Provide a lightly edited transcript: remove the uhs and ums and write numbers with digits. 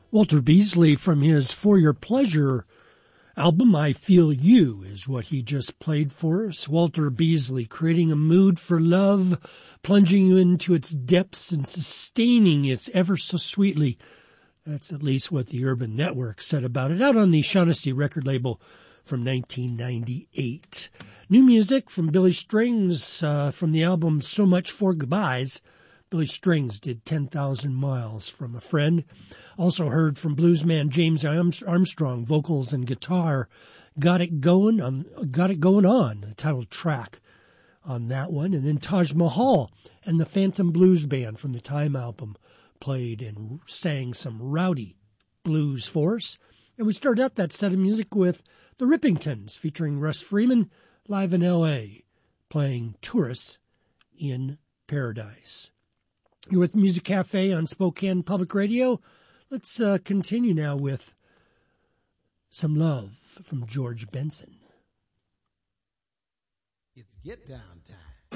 Walter Beasley from his For Your Pleasure album, I Feel You, is what he just played for us. Walter Beasley creating a mood for love, plunging you into its depths and sustaining it ever so sweetly. That's at least what the Urban Network said about it, out on the Shaughnessy record label from 1998. New music from Billy Strings from the album So Much for Goodbyes. Billy Strings did 10,000 Miles from a Friend. Also heard from bluesman James Armstrong, vocals and guitar. Got It Going On, the title track on that one. And then Taj Mahal and the Phantom Blues Band from the Time album played and sang some rowdy blues for us. And we started out that set of music with the Rippingtons featuring Russ Freeman live in L.A. playing Tourists in Paradise. You're with Music Cafe on Spokane Public Radio. Let's continue now with some love from George Benson. It's get down time.